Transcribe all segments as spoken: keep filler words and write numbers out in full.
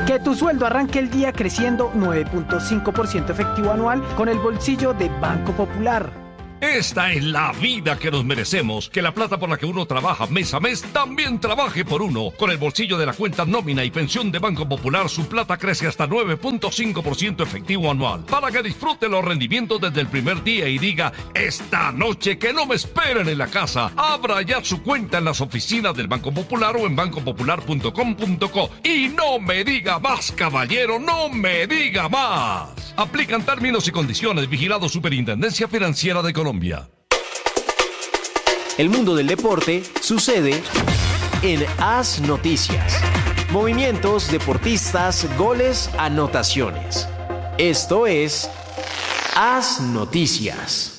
Que tu sueldo arranque el día creciendo nueve punto cinco por ciento efectivo anual con el bolsillo de Banco Popular. Esta es la vida que nos merecemos. Que la plata por la que uno trabaja mes a mes también trabaje por uno. Con el bolsillo de la cuenta nómina y pensión de Banco Popular, su plata crece hasta nueve punto cinco por ciento efectivo anual. Para que disfrute los rendimientos desde el primer día y diga, esta noche que no me esperen en la casa. Abra ya su cuenta en las oficinas del Banco Popular o en banco popular punto com punto co. Y no me diga más, caballero, no me diga más. Aplican términos y condiciones. Vigilado Superintendencia Financiera de Colombia. El mundo del deporte sucede en Haz Noticias. Movimientos, deportistas, goles, anotaciones. Esto es Haz Noticias.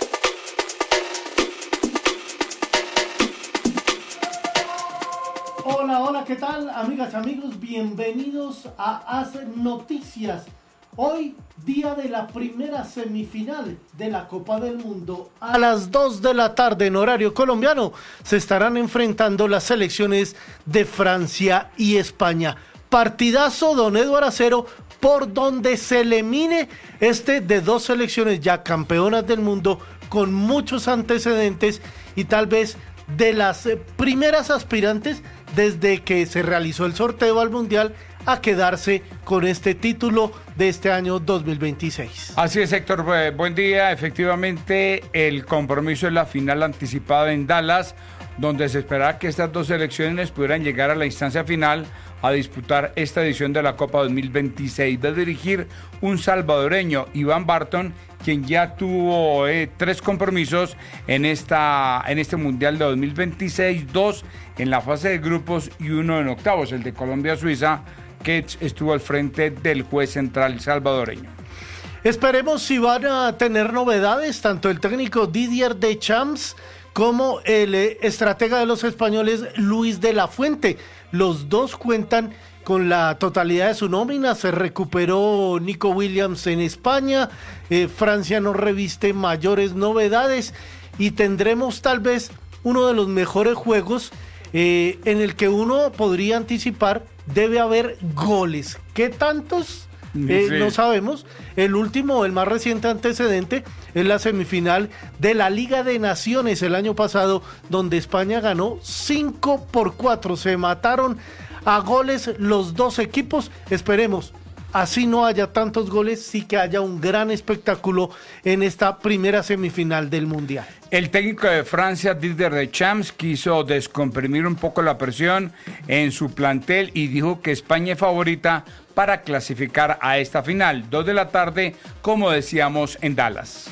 Hola, hola, ¿qué tal, amigas, amigos? Bienvenidos a Haz Noticias. Hoy, día de la primera semifinal de la Copa del Mundo. A las dos de la tarde en horario colombiano se estarán enfrentando las selecciones de Francia y España. Partidazo, don Eduardo Acero, por donde se elimine este de dos selecciones ya campeonas del mundo con muchos antecedentes y tal vez de las primeras aspirantes desde que se realizó el sorteo al Mundial a quedarse con este título de este año dos mil veintiséis. Así es, Héctor, buen día. Efectivamente, el compromiso es la final anticipada en Dallas, donde se esperaba que estas dos selecciones pudieran llegar a la instancia final a disputar esta edición de la Copa dos mil veintiséis. Va a dirigir un salvadoreño, Iván Barton, quien ya tuvo eh, tres compromisos en, esta, en este Mundial de dos mil veintiséis, dos en la fase de grupos y uno en octavos, el de Colombia-Suiza, que estuvo al frente del juez central salvadoreño. Esperemos si van a tener novedades, tanto el técnico Didier Deschamps como el eh, estratega de los españoles Luis de la Fuente. Los dos cuentan con la totalidad de su nómina. Se recuperó Nico Williams en España, eh, Francia no reviste mayores novedades y tendremos tal vez uno de los mejores juegos eh, en el que uno podría anticipar debe haber goles. ¿Qué tantos? Eh, sí. No sabemos. El último, el más reciente antecedente es la semifinal de la Liga de Naciones el año pasado, donde España ganó cinco por cuatro. Se mataron a goles los dos equipos. Esperemos así no haya tantos goles, sí que haya un gran espectáculo en esta primera semifinal del Mundial. El técnico de Francia, Didier Deschamps, quiso descomprimir un poco la presión en su plantel y dijo que España es favorita para clasificar a esta final. Dos de la tarde, como decíamos, en Dallas.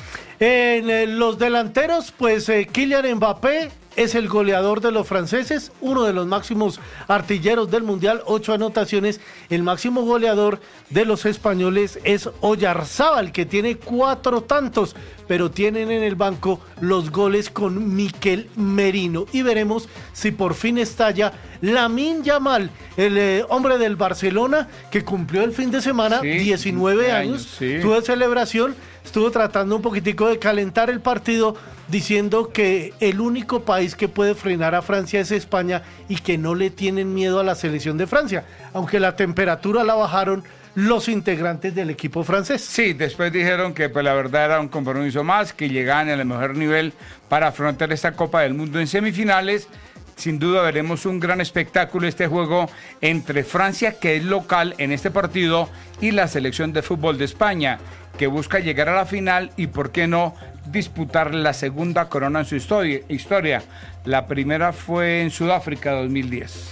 En eh, los delanteros, pues eh, Kylian Mbappé es el goleador de los franceses, uno de los máximos artilleros del Mundial, ocho anotaciones. El máximo goleador de los españoles es Oyarzábal, que tiene cuatro tantos, pero tienen en el banco los goles con Mikel Merino. Y veremos si por fin estalla Lamine Yamal, el eh, hombre del Barcelona, que cumplió el fin de semana, sí, diecinueve años, sí. Tuvo celebración, estuvo tratando un poquitico de calentar el partido, diciendo que el único país que puede frenar a Francia es España y que no le tienen miedo a la selección de Francia, aunque la temperatura la bajaron los integrantes del equipo francés. Sí, después dijeron que pues la verdad era un compromiso más, que llegaban al mejor nivel para afrontar esta Copa del Mundo en semifinales. Sin duda veremos un gran espectáculo este juego entre Francia, que es local en este partido, y la selección de fútbol de España, que busca llegar a la final y, por qué no, disputar la segunda corona en su historia. La primera fue en Sudáfrica dos mil diez.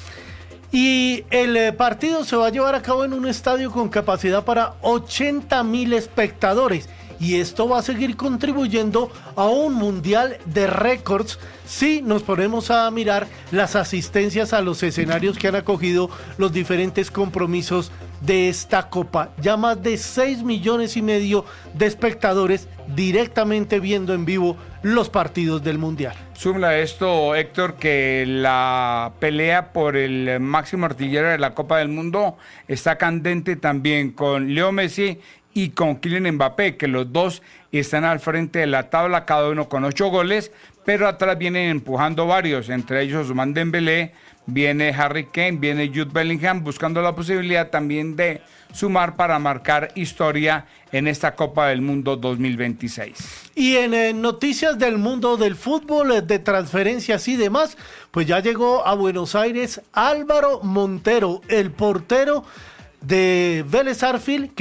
Y el partido se va a llevar a cabo en un estadio con capacidad para ochenta mil espectadores. Y esto va a seguir contribuyendo a un mundial de récords si nos ponemos a mirar las asistencias a los escenarios que han acogido los diferentes compromisos de esta Copa. Ya más de seis millones y medio de espectadores directamente viendo en vivo los partidos del Mundial. Súmale a esto, Héctor, que la pelea por el máximo artillero de la Copa del Mundo está candente también con Leo Messi y con Kylian Mbappé, que los dos están al frente de la tabla, cada uno con ocho goles, pero atrás vienen empujando varios, entre ellos Ousmane Dembélé, viene Harry Kane, viene Jude Bellingham, buscando la posibilidad también de sumar para marcar historia en esta Copa del Mundo dos mil veintiséis. Y en eh, noticias del mundo del fútbol, eh, de transferencias y demás, pues ya llegó a Buenos Aires Álvaro Montero, el portero de Vélez Sarsfield,